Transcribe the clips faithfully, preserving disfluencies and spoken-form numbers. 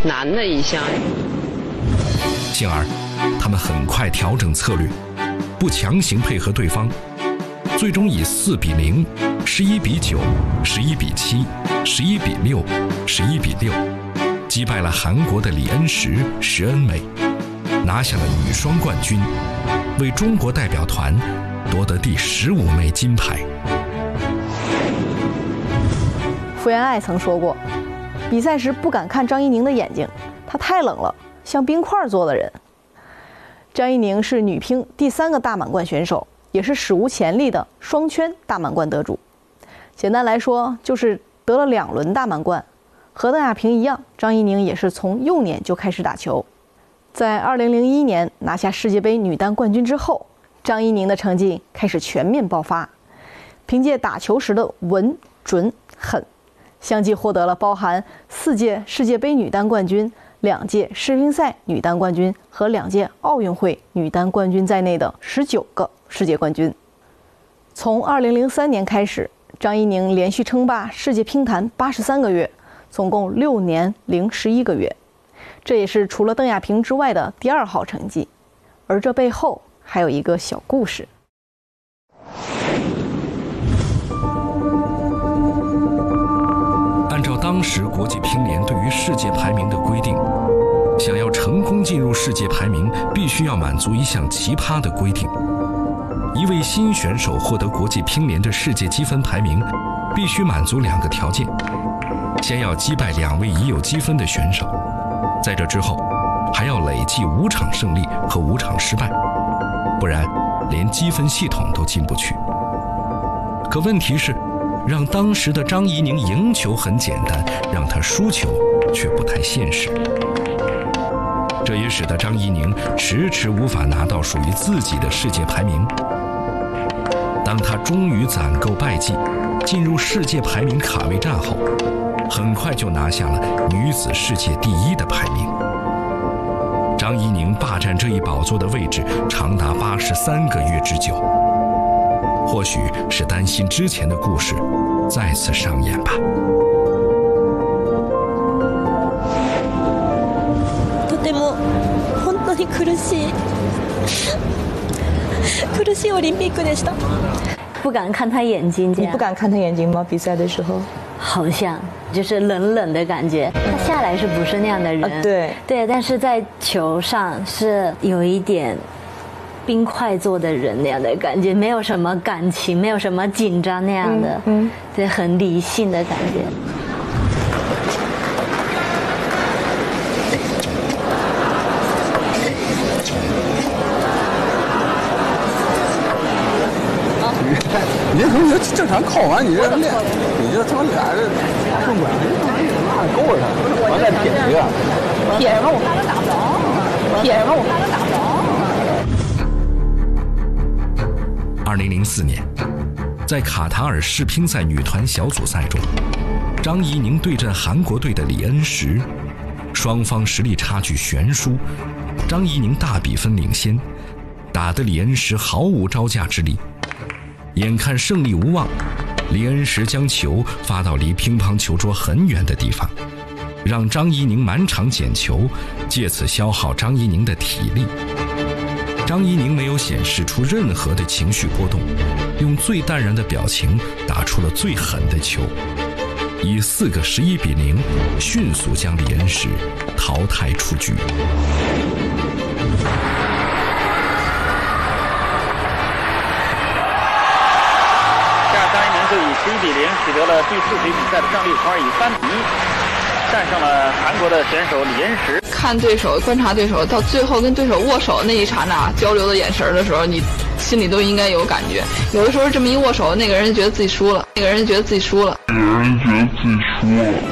难的一项。 幸而，他们很快调整策略，不强行配合对方，最终以四比零、十一比九、十一比七、十一比六、十一比六，击败了韩国的李恩石、石恩美，拿下了女双冠军，为中国代表团夺得第十五枚金牌。 福原爱曾说过，比赛时不敢看张怡宁的眼睛，她太冷了，像冰块做的人。张怡宁是女乒第三个大满贯选手，也是史无前例的双圈大满贯得主。简单来说，就是得了两轮大满贯。和邓亚萍一样，张怡宁也是从幼年就开始打球。在二零零一年拿下世界杯女单冠军之后，张怡宁的成绩开始全面爆发。凭借打球时的稳、准、狠，相继获得了包含四届世界杯女单冠军、两届世乒赛女单冠军和两届奥运会女单冠军在内的十九个世界冠军。从二零零三年开始，张怡宁连续称霸世界乒坛八十三个月，总共六年零十一个月，这也是除了邓亚萍之外的第二好成绩。而这背后还有一个小故事。 按照当时国际乒联对于世界排名的规定，想要成功进入世界排名，必须要满足一项奇葩的规定：一位新选手获得国际乒联的世界积分排名，必须满足两个条件：先要击败两位已有积分的选手，在这之后还要累计五场胜利和五场失败，不然连积分系统都进不去。可问题是，让当时的张怡宁赢球很简单，让她输球却不太现实。这也使得张怡宁迟迟无法拿到属于自己的世界排名。当她终于攒够败绩，进入世界排名卡位战后，很快就拿下了女子世界第一的排名。张怡宁霸占这一宝座的位置长达八十三个月之久，或许是担心之前的故事再次上演吧。 とても本当に苦しい苦しいオリンピックでした。 不敢看他眼睛， 你不敢看他眼睛吗？比赛的时候， 好像就是冷冷的感觉。他下来是不是那样的人？ 啊、对对，但是在球上是有一点冰块做的人那样的感觉，没有什么感情，没有什么紧张那样的，嗯，嗯对，很理性的感觉。 你这同学正常考完，你这练，你这他妈俩这更管，那够了，完再撇一个， 撇什么？我怕他打不着，撇什么？我怕他打不着。二零零四年，在卡塔尔世乒赛女团小组赛中，张怡宁对阵韩国队的李恩石，双方实力差距悬殊，张怡宁大比分领先，打得李恩石毫无招架之力。眼看胜利无望，李恩石将球发到离乒乓球桌很远的地方，让张怡宁满场捡球，借此消耗张怡宁的体力。张怡宁没有显示出任何的情绪波动，用最淡然的表情打出了最狠的球，以四个十一比零迅速将李恩石淘汰出局。 以十一比零取得了第四局比赛的胜利，从而以三比一战胜了韩国的选手李恩石。 看对手，观察对手，到最后跟对手握手那一刹那交流的眼神的时候，你心里都应该有感觉。有的时候这么一握手，那个人就觉得自己输了，那个人就觉得自己输了，那个人觉得自己输了。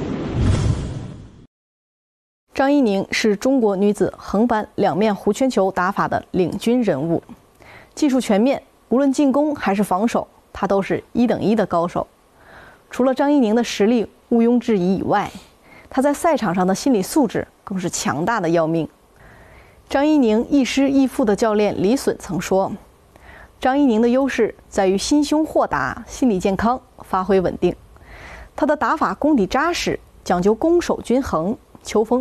张怡宁是中国女子横板两面弧圈球打法的领军人物，技术全面，无论进攻还是防守，他都是一等一的高手。除了张怡宁的实力毋庸置疑以外，他在赛场上的心理素质更是强大的要命。张怡宁亦师亦父的教练李隼曾说，张怡宁的优势在于心胸豁达、心理健康、发挥稳定。他的打法功底扎实，讲究攻守均衡，球风